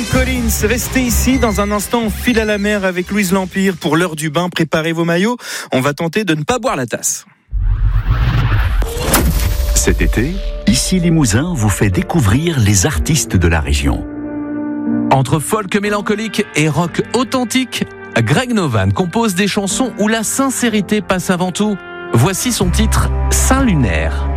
Collins. Restez ici, dans un instant, on file à la mer avec Louise L'Empire pour l'heure du bain. Préparez vos maillots, on va tenter de ne pas boire la tasse. Cet été, Ici Limousin vous fait découvrir les artistes de la région. Entre folk mélancolique et rock authentique, Greg Novan compose des chansons où la sincérité passe avant tout. Voici son titre Saint Lunaire.